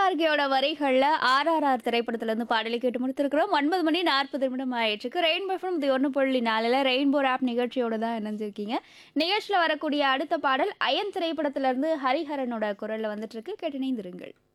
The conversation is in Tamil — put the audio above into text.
கார்கேயோட வரிகள்ல RRR திரைப்படத்துல இருந்து பாடலை கேட்டு முடித்திருக்கிறோம். 9 மணி 40 நிமிடம் ஆயிடுச்சு. ரெயின்போ எஃப்எம் இது 1.4ல ரெயின்போ ஆப் நிகழ்ச்சியோட தான் இணைஞ்சிருக்கீங்க. நிகழ்ச்சியில் வரக்கூடிய அடுத்த பாடல் அயன் திரைப்படத்துல இருந்து ஹரிஹரனோட குரல்ல வந்துட்டு இருக்கு. கேட்டு இணைந்திருங்கள்.